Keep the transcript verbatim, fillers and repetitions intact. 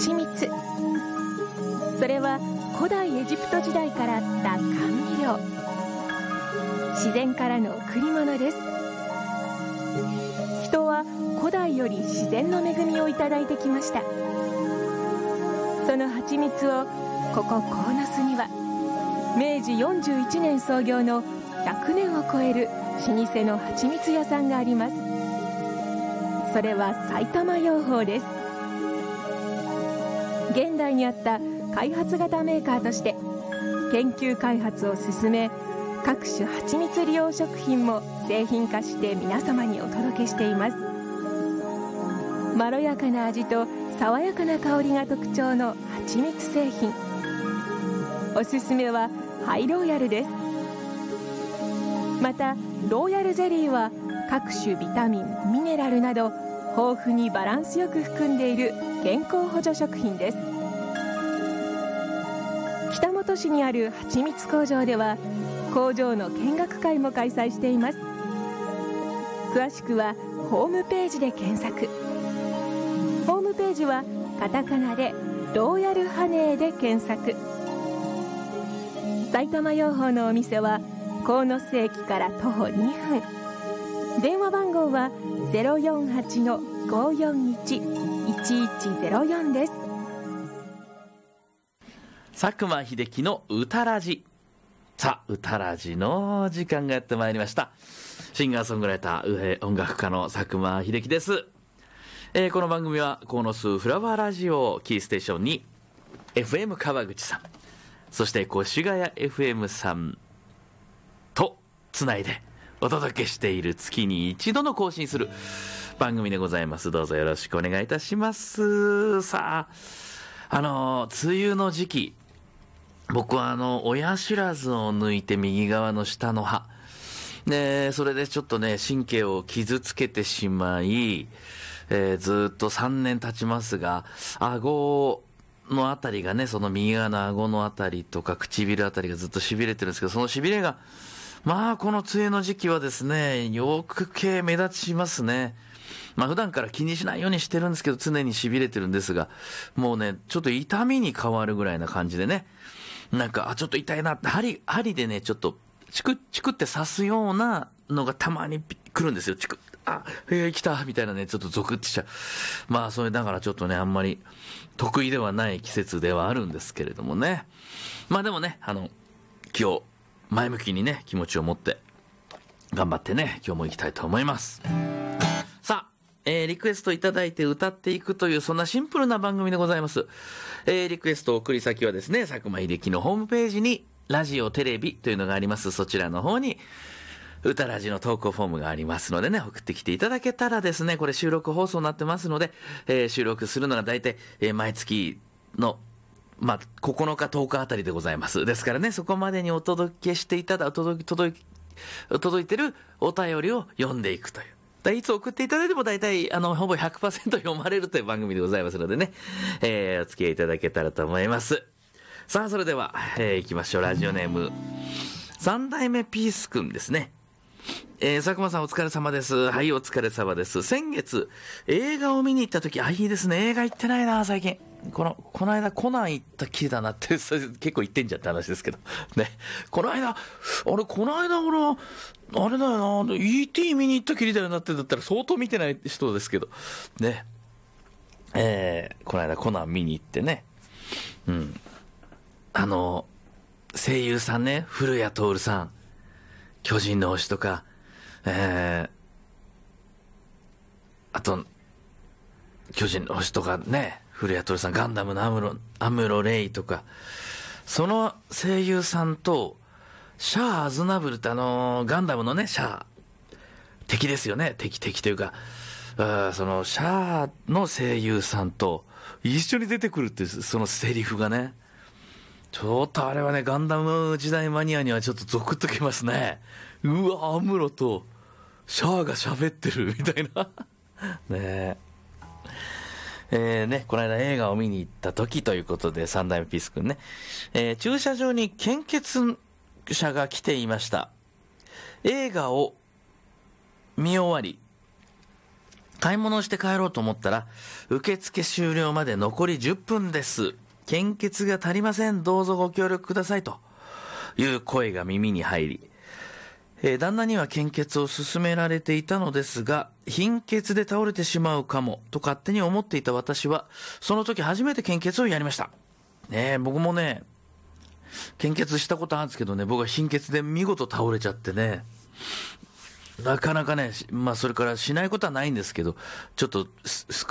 蜂蜜。それは古代エジプト時代からあった甘味料、自然からの贈り物です。人は古代より自然の恵みをいただいてきました。その蜂蜜をここ鴻巣にはめいじよんじゅういちねん創業のひゃくねんを超える老舗の蜂蜜屋さんがあります。それは埼玉養蜂です。現代にあった開発型メーカーとして研究開発を進め、各種蜂蜜利用食品も製品化して皆様にお届けしています。まろやかな味と爽やかな香りが特徴の蜂蜜製品。おすすめはハイローヤルです。またローヤルゼリーは各種ビタミン、ミネラルなど豊富にバランスよく含んでいる健康補助食品です。北本市にある蜂蜜工場では工場の見学会も開催しています。詳しくはホームページで検索。ホームページはカタカナでローヤルハネーで検索。埼玉養蜂のお店は鴻巣駅から徒歩にふん。電話番号は ゼロよんはちのごよんいちいちいちゼロよん です。 佐久間秀樹の歌ラジ。さあ、歌ラジの時間がやってまいりました。シンガーソングライター、音楽家の佐久間秀樹です。えー、この番組は鴻巣フラワーラジオをキーステーションに エフエム 川口さん、そして越谷 エフエム さんとつないでお届けしている月に一度の更新する番組でございます。どうぞよろしくお願いいたします。さあ、あの梅雨の時期、僕はあの親知らずを抜いて右側の下の歯で、それでちょっとね神経を傷つけてしまい、えー、ずっとさんねん経ちますが、顎のあたりがね、その右側の顎のあたりとか唇あたりがずっと痺れてるんですけど、その痺れがまあこの梅雨の時期はですね、よく系目立ちますね。まあ普段から気にしないようにしてるんですけど、常に痺れてるんですが、もうねちょっと痛みに変わるぐらいな感じでね、なんかあちょっと痛いなって、針針でねちょっとチクチクって刺すようなのがたまに来るんですよ。チクッ、あ、えー、来たみたいなね、ちょっとゾクッてしちゃう。まあそれだからちょっとね、あんまり得意ではない季節ではあるんですけれどもね。まあでもね、あの今日前向きにね気持ちを持って頑張ってね、今日も行きたいと思います。さあ、えー、リクエストいただいて歌っていくという、そんなシンプルな番組でございます。えー、リクエスト送り先はですね、佐久間秀樹のホームページにラジオテレビというのがあります。そちらの方に歌ラジの投稿フォームがありますのでね、送ってきていただけたらですね、これ収録放送になってますので、えー、収録するのが大体、えー、毎月のまあ、ここのかとおかあたりでございます。ですからね、そこまでにお届けしていただ、届き、届き、届いてるお便りを読んでいくという。だいつ送っていただいても大体、あの、ほぼ ひゃくパーセント 読まれるという番組でございますのでね、えー、お付き合いいただけたらと思います。さあ、それでは、えー、行きましょう。ラジオネーム、三代目ピースくんですね。えー、佐久間さんお疲れ様です。はい、お疲れ様です。先月、映画を見に行った時、あ、いいですね。映画行ってないな、最近。この、この間コナン行ったきりだなって、それ結構言ってんじゃんって話ですけど。ね。この間、あれ、この間俺、あれだよな、イーティー 見に行ったきりだよなってだったら相当見てない人ですけど。ね。えー、この間コナン見に行ってね。うん。あの、声優さんね、古谷徹さん。巨人の星とか、えー、あと、巨人の星とかね、古谷徹さん、ガンダムのアムロ、アムロレイとか、その声優さんと、シャア・アズナブルってあのー、ガンダムのね、シャア、敵ですよね、敵、敵というか、あそのシャアの声優さんと一緒に出てくるっていう、そのセリフがね、ちょっとあれはね、ガンダム時代マニアにはちょっとゾクッときますね。うわ、アムロとシャアが喋ってるみたいなねえ。えーね、この間映画を見に行った時ということで、三代目ピース君ね、えー、駐車場に献血車が来ていました。映画を見終わり、 買い物をして帰ろうと思ったら、受付終了まで残りじゅっぷんです。献血が足りません。どうぞご協力ください。という声が耳に入り、えー、旦那には献血を勧められていたのですが、貧血で倒れてしまうかもと勝手に思っていた私は、その時初めて献血をやりました。ねえ、僕もね、献血したことあるんですけどね、僕は貧血で見事倒れちゃってね、なかなかね、まあそれからしないことはないんですけど、ちょっと